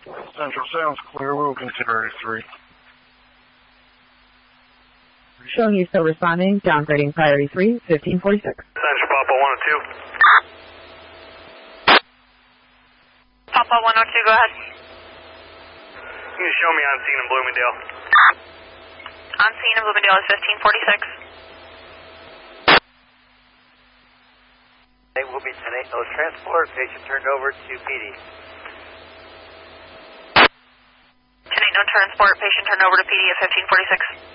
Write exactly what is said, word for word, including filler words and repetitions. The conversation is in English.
Central sounds clear. We'll consider A three. Showing you still responding. Downgrading priority three, fifteen forty-six. Central Papa one oh two. Papa one oh two, go ahead. Can you show me on scene in Bloomingdale? On scene in Bloomingdale is fifteen forty-six. They will be ten eight, no transport. Patient turned over to P D. ten eight, no transport. Patient turned over to P D at fifteen forty-six.